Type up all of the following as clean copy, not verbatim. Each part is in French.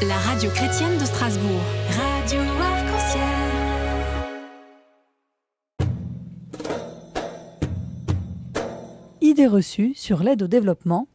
La radio chrétienne de Strasbourg. Radio Arc-en-Ciel. Idées reçues sur l'aide au développement.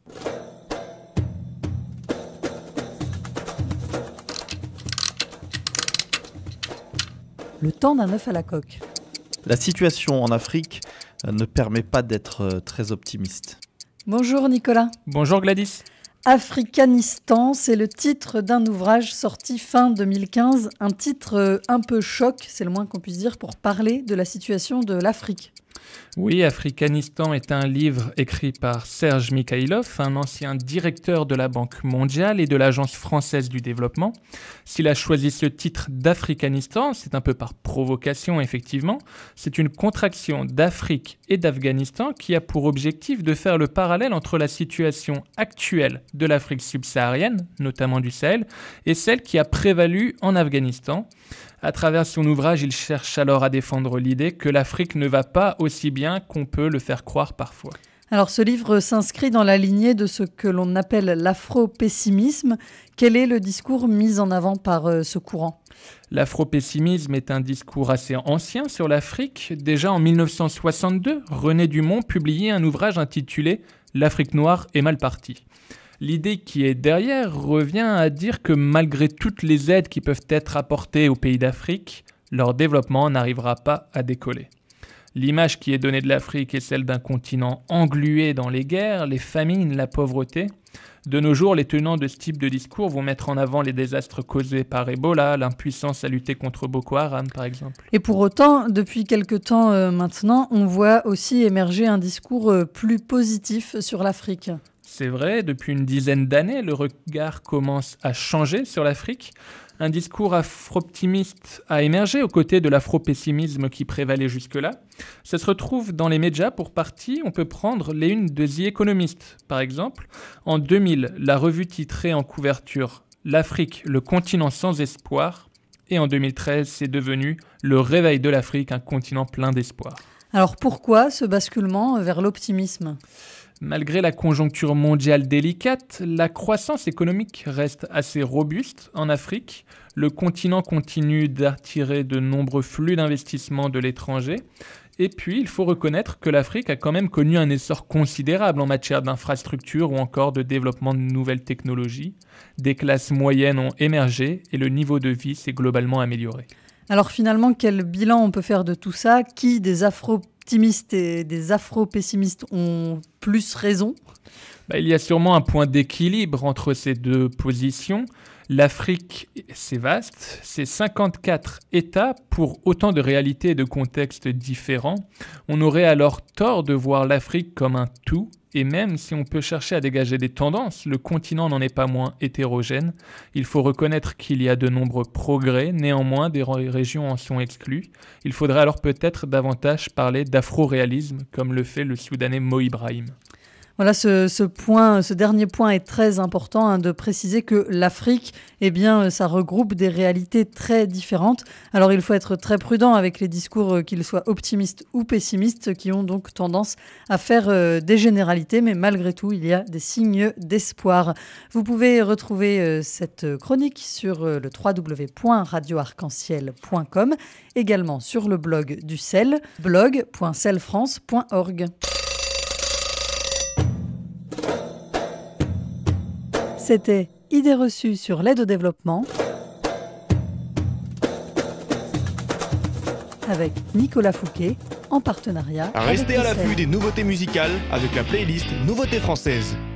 Le temps d'un œuf à la coque. La situation en Afrique ne permet pas d'être très optimiste. Bonjour Nicolas. Bonjour Gladys. Africanistan, c'est le titre d'un ouvrage sorti fin 2015, un titre un peu choc, c'est le moins qu'on puisse dire, pour parler de la situation de l'Afrique. Oui, Africanistan est un livre écrit par Serge Mikhaïlov, un ancien directeur de la Banque mondiale et de l'Agence française du développement. S'il a choisi ce titre d'Africanistan, c'est un peu par provocation effectivement. C'est une contraction d'Afrique et d'Afghanistan qui a pour objectif de faire le parallèle entre la situation actuelle de l'Afrique subsaharienne, notamment du Sahel, et celle qui a prévalu en Afghanistan. À travers son ouvrage, il cherche alors à défendre l'idée que l'Afrique ne va pas aussi bien qu'on peut le faire croire parfois. Alors ce livre s'inscrit dans la lignée de ce que l'on appelle l'afro-pessimisme. Quel est le discours mis en avant par ce courant ? L'afro-pessimisme est un discours assez ancien sur l'Afrique. Déjà en 1962, René Dumont publiait un ouvrage intitulé « L'Afrique noire est mal partie ». L'idée qui est derrière revient à dire que malgré toutes les aides qui peuvent être apportées aux pays d'Afrique, leur développement n'arrivera pas à décoller. L'image qui est donnée de l'Afrique est celle d'un continent englué dans les guerres, les famines, la pauvreté. De nos jours, les tenants de ce type de discours vont mettre en avant les désastres causés par Ebola, l'impuissance à lutter contre Boko Haram par exemple. Et pour autant, depuis quelque temps maintenant, on voit aussi émerger un discours plus positif sur l'Afrique. C'est vrai, depuis une dizaine d'années, le regard commence à changer sur l'Afrique. Un discours afro-optimiste a émergé aux côtés de l'afro-pessimisme qui prévalait jusque-là. Ça se retrouve dans les médias pour partie. On peut prendre les unes de The Economist, par exemple. En 2000, la revue titrait en couverture « L'Afrique, le continent sans espoir ». Et en 2013, c'est devenu « Le réveil de l'Afrique, un continent plein d'espoir ». Alors pourquoi ce basculement vers l'optimisme ? Malgré la conjoncture mondiale délicate, la croissance économique reste assez robuste en Afrique. Le continent continue d'attirer de nombreux flux d'investissements de l'étranger. Et puis, il faut reconnaître que l'Afrique a quand même connu un essor considérable en matière d'infrastructures ou encore de développement de nouvelles technologies. Des classes moyennes ont émergé et le niveau de vie s'est globalement amélioré. Alors finalement, quel bilan on peut faire de tout ça ? Qui des afro-optimistes et des afro-pessimistes ont plus raison ? Il y a sûrement un point d'équilibre entre ces deux positions. L'Afrique, c'est vaste, c'est 54 États pour autant de réalités et de contextes différents. On aurait alors tort de voir l'Afrique comme un tout. Et même si on peut chercher à dégager des tendances, le continent n'en est pas moins hétérogène. Il faut reconnaître qu'il y a de nombreux progrès, néanmoins des régions en sont exclues. Il faudrait alors peut-être davantage parler d'afro-réalisme, comme le fait le Soudanais Mo Ibrahim. Voilà, ce dernier point est très important de préciser que l'Afrique, ça regroupe des réalités très différentes. Alors il faut être très prudent avec les discours, qu'ils soient optimistes ou pessimistes, qui ont donc tendance à faire des généralités, mais malgré tout, il y a des signes d'espoir. Vous pouvez retrouver cette chronique sur le www.radioarc-en-ciel.com, également sur le blog du CEL, blog.celfrance.org. C'était Idées reçues sur l'aide au développement avec Nicolas Fouquet en partenariat. Restez avec à l'affût CEL. des nouveautés musicales avec la playlist Nouveautés françaises.